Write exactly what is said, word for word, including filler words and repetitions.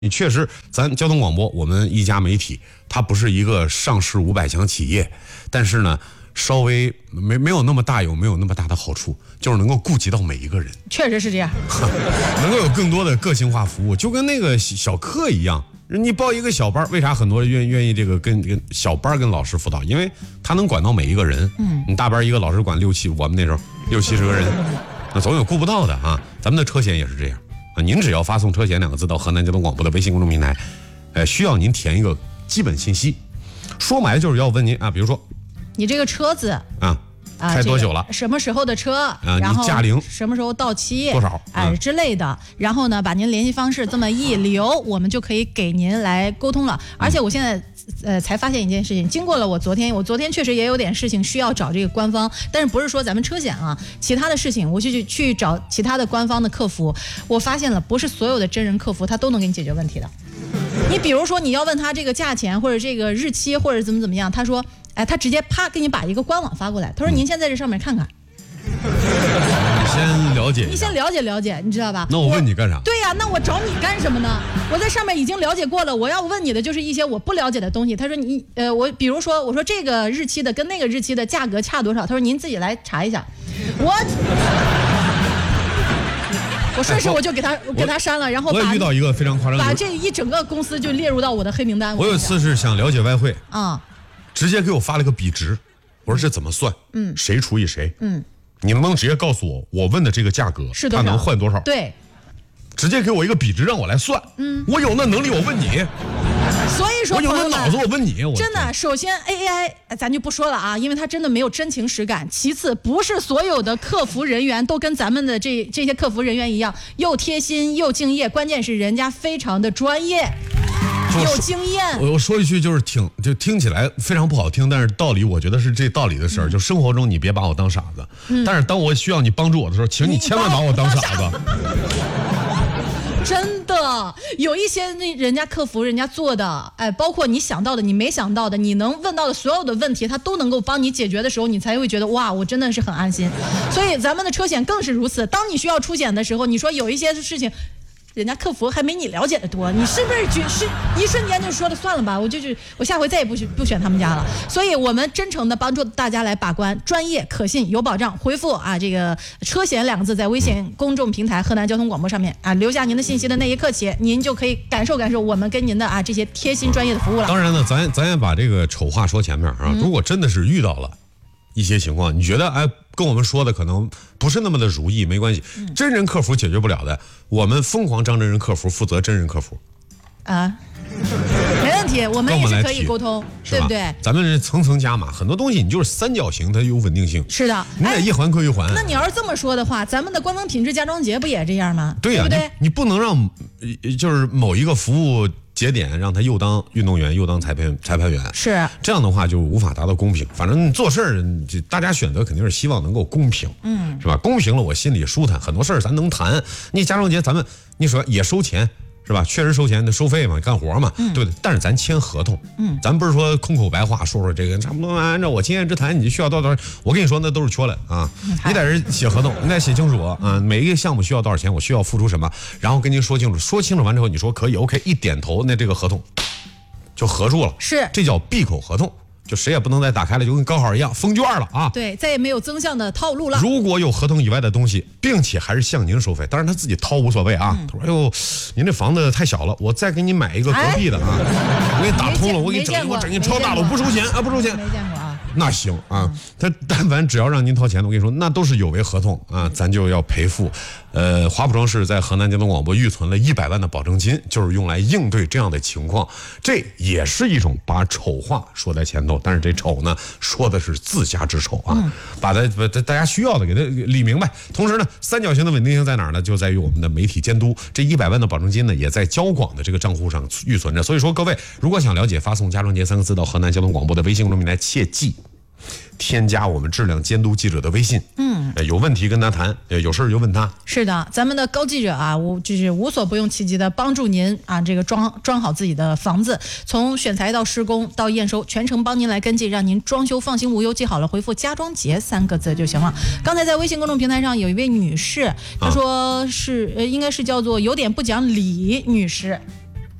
你确实，咱交通广播，我们一家媒体，它不是一个上市五百强企业，但是呢，稍微没没有那么大，有没有那么大的好处，就是能够顾及到每一个人。 确实是这样， 能够有更多的个性化服务，就跟那个小课一样。你报一个小班，为啥很多人愿愿意这个跟跟小班跟老师辅导？因为他能管到每一个人。嗯，你大班一个老师管六七，我们那时候六七十个人，那总有顾不到的啊。咱们的车险也是这样。啊，您只要发送“车险”两个字到河南交通广播的微信公众平台，呃，需要您填一个基本信息，说白了就是要问您啊，比如说， 你这个车子啊，开多久了？ 这个、什么时候的车？ 啊， 然后你驾龄什么时候到期？ 多少？ 哎、呃、之类的。然后呢，把您联系方式这么一留，我们就可以给您来沟通了。而且我现在。呃，才发现一件事情，经过了我昨天，我昨天确实也有点事情需要找这个官方，但是不是说咱们车险啊，其他的事情我去去找其他的官方的客服，我发现了不是所有的真人客服他都能给你解决问题的。你比如说你要问他这个价钱或者这个日期或者怎么怎么样，他说，哎，他直接啪给你把一个官网发过来，他说您先在这上面看看。 你先了解， 你先了解了解，你知道吧？ 那我问你干啥？ 对呀、啊，那我找你干什么呢？我在上面已经了解过了，我要问你的就是一些我不了解的东西。他说你呃，我比如说我说这个日期的跟那个日期的价格差多少？他说您自己来查一下。我我顺势我就给他给他删了，然后我也遇到一个非常夸张的， 把这一整个公司就列入到我的黑名单。 我有一次是想了解外汇啊、嗯， 直接给我发了个比值，我说这怎么算？嗯，谁除以谁？嗯。你能不能直接告诉我，我问的这个价格是它能换多少？ 对， 直接给我一个比值让我来算。嗯，我有那能力，我问你。 所以说， 我有那脑子，我问你。我真的，首先 A I 咱就不说了啊，因为它真的没有真情实感。其次，不是所有的客服人员都跟咱们的这这些客服人员一样，又贴心又敬业，关键是人家非常的专业。有经验， 我我说一句就是挺就听起来非常不好听，但是道理我觉得是这道理的事儿、嗯。就生活中你别把我当傻子、嗯，但是当我需要你帮助我的时候，请你千万把我当傻子。 真的有一些那人家客服人家做的，哎，包括你想到的、你没想到的、你能问到的所有的问题，他都能够帮你解决的时候，你才会觉得哇，我真的是很安心。所以咱们的车险更是如此。当你需要出险的时候，你说有一些事情。人家客服还没你了解的多，你是不是就是一瞬间就说的算了吧？我就是我下回再也不不选他们家了。所以我们真诚的帮助大家来把关，专业、可信、有保障。回复啊这个车险两个字，在微信公众平台河南交通广播上面啊留下您的信息的那一刻起，您就可以感受感受我们跟您的啊这些贴心专业的服务了。 当然呢，咱咱也把这个丑话说前面啊，嗯、如果真的是遇到了一些情况，你觉得哎跟我们说的可能不是那么的如意，没关系，嗯、真人客服解决不了的，我们疯狂张真人客服负责真人客服啊，没问题，我们也是可以沟通，对不对？ 咱们是层层加码，很多东西你就是三角形，它有稳定性。 是的， 你得一环扣一环。 那你要是这么说的话，咱们的官方品质家装节不也这样吗？ 对呀、啊， 对不对？ 你, 你不能让就是某一个服务节点让他又当运动员又当裁判裁判员， 是这样的话就无法达到公平。反正做事儿，大家选择肯定是希望能够公平，嗯，是吧？公平了，我心里舒坦。很多事儿咱能谈。你家装节咱们你说也收钱。是吧？确实收钱，得收费嘛，干活嘛，嗯、对不对？但是咱签合同，嗯，咱不是说空口白话，说说这个差不多按照我经验之谈，你就需要多少多少。我跟你说，那都是缺了啊！嗯、你在这写合同，你得写清楚啊，每一个项目需要多少钱，我需要付出什么，然后跟您说清楚，说清楚完之后，你说可以 ，OK， 一点头，那这个合同就合住了， 是， 这叫闭口合同。就谁也不能再打开了，就跟高考一样封卷了啊！ 对，再也没有增项的套路了。 如果有合同以外的东西，并且还是向您收费，当然他自己掏无所谓啊。嗯、他说：“哎呦，您这房子太小了，我再给你买一个隔壁的啊，哎、我给你打通了，我给你整一个整一个超大的，我不收钱啊，不收钱。” 没见过啊。 那行啊，他但凡只要让您掏钱的，我跟你说，那都是有违合同啊，咱就要赔付。呃，华普装饰在河南交通广播预存了一百万的保证金，就是用来应对这样的情况。这也是一种把丑话说在前头，但是这丑呢，说的是自家之丑啊，嗯、把它把大家需要的给它理明白。同时呢，三角形的稳定性在哪儿呢？就在于我们的媒体监督。这一百万的保证金呢，也在交广的这个账户上预存着。所以说，各位如果想了解，发送“家装节”三个字到河南交通广播的微信公众平台，切记。添加我们质量监督记者的微信，嗯，有问题跟他谈，有事就问他。 是的，咱们的高记者啊，无就是无所不用其极的帮助您啊，这个装装好自己的房子，从选材到施工到验收，全程帮您来跟进，让您装修放心无忧。记好了，回复“家装节”三个字就行了。刚才在微信公众平台上有一位女士，她说是、啊、呃，应该是叫做有点不讲理女士。